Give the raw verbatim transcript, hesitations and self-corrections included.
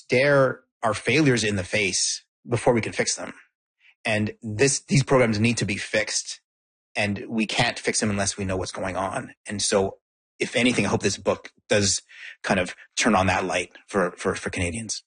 stare our failures in the face before we can fix them. And this, these programs need to be fixed, and we can't fix them unless we know what's going on. And so if anything, I hope this book does kind of turn on that light for, for, for Canadians.